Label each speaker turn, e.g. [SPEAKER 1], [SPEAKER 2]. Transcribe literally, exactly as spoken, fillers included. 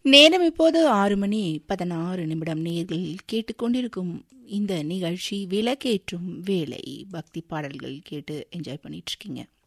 [SPEAKER 1] நேரம் இப்போது ஆறு மணி பதினாறு நிமிடம். நேர்கள் கேட்டுக்கொண்டிருக்கும் இந்த நிகழ்ச்சி விளக்கேற்றும் வேலை. பக்தி பாடல்கள் கேட்டு என்ஜாய் பண்ணிட்டு இருக்கீங்க.